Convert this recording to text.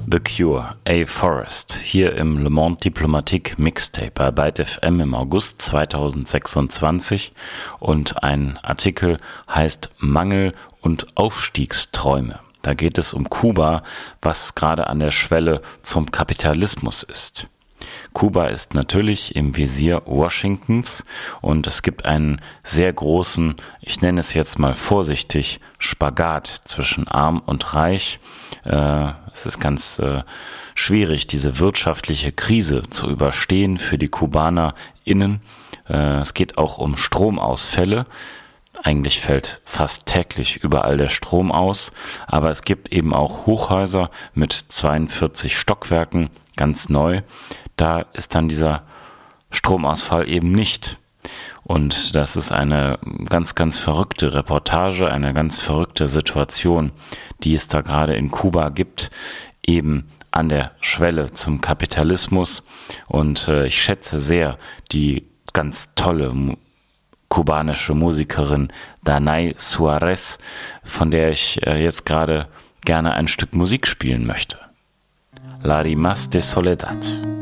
The Cure, A Forest, hier im Le Monde Diplomatique Mixtape bei Byte FM im August 2026 und ein Artikel heißt Mangel und Aufstiegsträume. Da geht es um Kuba, was gerade an der Schwelle zum Kapitalismus ist. Kuba ist natürlich im Visier Washingtons und es gibt einen sehr großen, ich nenne es jetzt mal vorsichtig, Spagat zwischen Arm und Reich. Es ist ganz schwierig, diese wirtschaftliche Krise zu überstehen für die KubanerInnen. Es geht auch um Stromausfälle. Eigentlich fällt fast täglich überall der Strom aus, aber es gibt eben auch Hochhäuser mit 42 Stockwerken, ganz neu. Da ist dann dieser Stromausfall eben nicht. Und das ist eine ganz, ganz verrückte Reportage, eine ganz verrückte Situation, die es da gerade in Kuba gibt, eben an der Schwelle zum Kapitalismus. Und ich schätze sehr die ganz tolle kubanische Musikerin Danay Suarez, von der ich jetzt gerade gerne ein Stück Musik spielen möchte. Lágrimas de Soledad.